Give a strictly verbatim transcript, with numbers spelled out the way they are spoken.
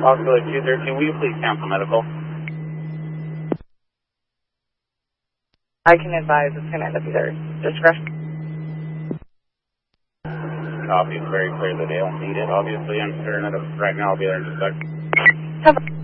Auxiliary two thirteen, will you please cancel medical? I can advise it's going to end up either discretion. Copy. It's very clear that they don't need it, obviously. I'm sure that right now I'll be there in just a sec. Have